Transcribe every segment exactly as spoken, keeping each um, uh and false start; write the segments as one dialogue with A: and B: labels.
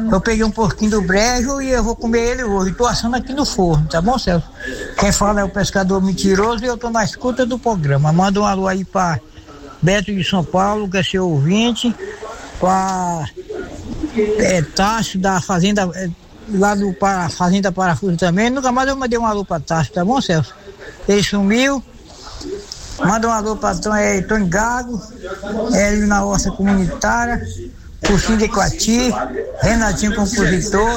A: Eu peguei um porquinho do brejo e eu vou comer ele hoje. Tô assando aqui no forno, tá bom, Celso? Quem fala é o pescador mentiroso e eu tô na escuta do programa. Manda um alô aí pra Beto de São Paulo, que é seu ouvinte, pra é, Tássio da Fazenda, é, lá do para, Fazenda Parafuso também. Nunca mais eu mandei um alô pra Tássio, tá bom, Celso? Ele sumiu. Manda um alô pra é, Tony Gago, é, ele na Horta Comunitária, Cursinho de Coati, Renatinho Compositor,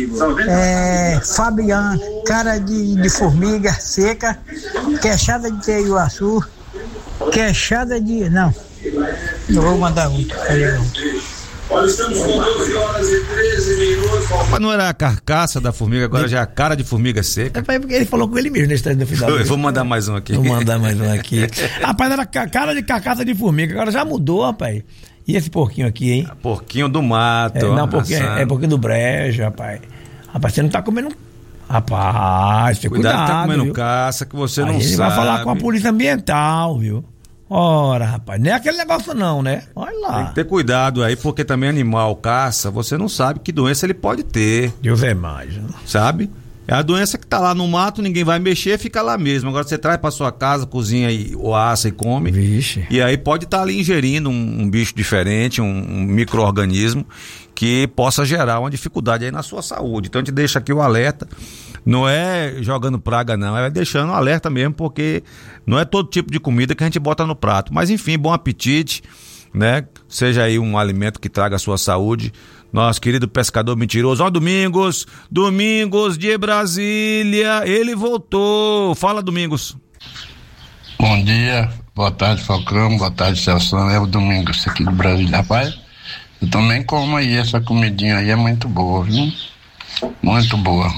A: é, Fabiano, cara de, de formiga seca, queixada de Teiuaçu, queixada de. Não, não vou mandar muito.
B: Olha, estamos com doze horas e treze minutos.
C: Mas não era a carcaça da formiga, agora já é a cara de formiga seca.
D: É porque ele falou com ele mesmo nesse no final.
C: Eu vou mandar mais um aqui.
D: Vou mandar mais um aqui. Rapaz, era cara de carcaça de formiga, agora já mudou, rapaz. E esse porquinho aqui, hein?
C: Porquinho do mato.
D: É, não, porquinho, é, é porquinho do brejo, rapaz. Rapaz, você não tá comendo. Rapaz, você cuidado. Cuidado,
C: tá comendo
D: viu?
C: Caça que você
D: Aí
C: não
D: ele
C: sabe.
D: Vai falar com a polícia ambiental, viu? Ora, rapaz, não é aquele negócio não, né? Olha lá.
C: Tem que ter cuidado aí, porque também animal caça, você não sabe que doença ele pode ter.
D: Deus é mais, né?
C: Sabe? É a doença que tá lá no mato, ninguém vai mexer, fica lá mesmo. Agora você traz pra sua casa, cozinha e ou assa e come.
D: Vixe.
C: E aí pode estar tá ali ingerindo um, um bicho diferente, um, um micro-organismo que possa gerar uma dificuldade aí na sua saúde. Então a gente deixa aqui o alerta. Não é jogando praga não, é deixando um alerta mesmo, porque não é todo tipo de comida que a gente bota no prato. Mas enfim, bom apetite, né? Seja aí um alimento que traga a sua saúde. Nosso querido pescador mentiroso, ó, Domingos, Domingos de Brasília, ele voltou. Fala, Domingos.
E: Bom dia, boa tarde, Falcão, boa tarde, Celso. É o Domingos aqui do Brasília. Rapaz, eu também como aí, essa comidinha aí é muito boa, viu? Muito boa.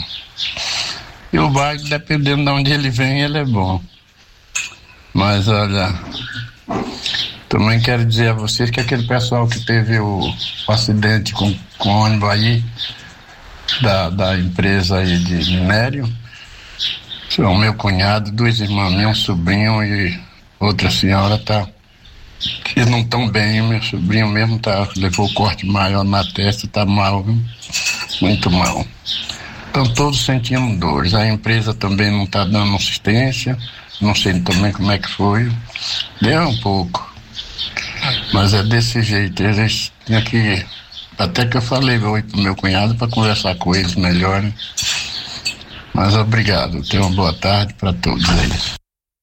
E: E o bairro, dependendo de onde ele vem, ele é bom. Mas olha, também quero dizer a vocês que aquele pessoal que teve o, o acidente com, com o ônibus aí, da, da empresa aí de minério, são meu cunhado, duas irmãs minhas, um sobrinho e outra senhora, tá, que não estão bem. Meu sobrinho mesmo tá, levou corte maior na testa, tá mal, viu? Muito mal. Estão todos sentindo dores. A empresa também não está dando assistência. Não sei também como é que foi. Deu um pouco. Mas é desse jeito. Eles tinham que. Até que eu falei hoje pro meu cunhado para conversar com eles melhor, né? Mas obrigado. Tenha uma boa tarde para todos eles.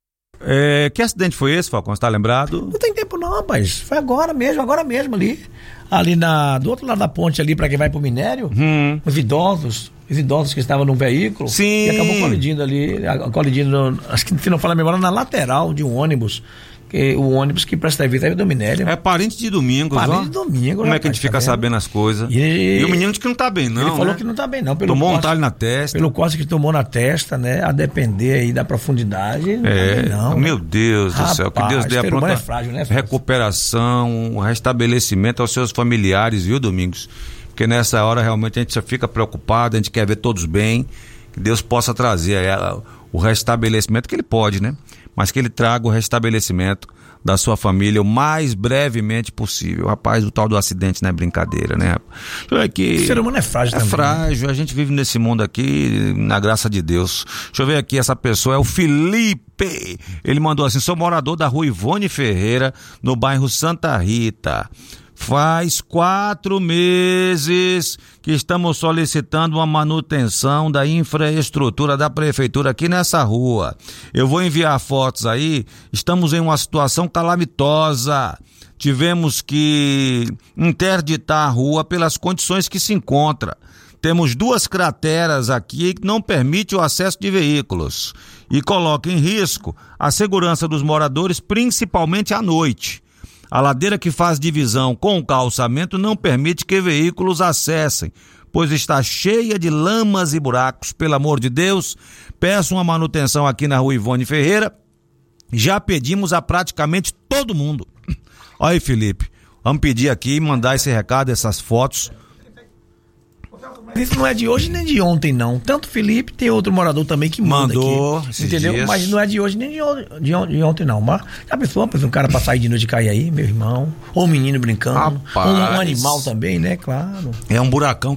C: É, que acidente foi esse, Falcão? Você tá lembrado?
D: Não tem tempo não, rapaz. Foi agora mesmo, agora mesmo ali. Ali na, do outro lado da ponte ali, para quem vai pro minério, hum. os idosos, os idosos que estavam num veículo.
C: Sim.
D: E acabou colidindo ali, colidindo, acho que se não falar a memória, na lateral de um ônibus. Que, o ônibus que presta serviço é do minério.
C: É parente de Domingos,
D: parente
C: ó.
D: de Domingos.
C: Como é que a gente fica tá sabendo as coisas?
D: E,
C: e o menino diz que não tá bem, não.
D: Ele falou
C: né?
D: que não tá bem, não. Pelo
C: tomou
D: corte,
C: um talho na testa.
D: Pelo corte que tomou na testa, né? A depender aí da profundidade. Não
C: é,
D: tá bem, não.
C: Meu Deus
D: Rapaz,
C: do céu. Que Deus dê a pronta
D: é frágil, né,
C: recuperação, um restabelecimento aos seus familiares, viu, Domingos? Porque nessa hora realmente a gente só fica preocupado, a gente quer ver todos bem. Que Deus possa trazer aí o restabelecimento que ele pode, né? Mas que ele traga o restabelecimento da sua família o mais brevemente possível. Rapaz, o tal do acidente não é brincadeira, né? Aqui,
D: o ser humano é frágil
C: é
D: também. É
C: frágil, né? A gente vive nesse mundo aqui, na graça de Deus. Deixa eu ver aqui, essa pessoa é o Felipe. Ele mandou assim: sou morador da rua Ivone Ferreira, no bairro Santa Rita. Faz quatro meses que estamos solicitando uma manutenção da infraestrutura da prefeitura aqui nessa rua. Eu vou enviar fotos aí. Estamos em uma situação calamitosa. Tivemos que interditar a rua pelas condições que se encontra. Temos duas crateras aqui que não permitem o acesso de veículos e coloca em risco a segurança dos moradores, principalmente à noite. A ladeira que faz divisão com o calçamento não permite que veículos acessem, pois está cheia de lamas e buracos. Pelo amor de Deus, peço uma manutenção aqui na rua Ivone Ferreira. Já pedimos a praticamente todo mundo. Olha aí, Felipe, vamos pedir aqui e mandar esse recado, essas fotos.
D: Isso não é de hoje nem de ontem, não. Tanto o Felipe, tem outro morador também que manda
C: mandou
D: aqui, entendeu?
C: Dias.
D: Mas não é de hoje nem de, on- de, on- de ontem, não. Mas já pensou, pensou um cara pra sair de noite e cair aí, meu irmão? Ou um menino brincando.
C: Rapaz.
D: Ou um animal também, né? Claro.
C: É um buracão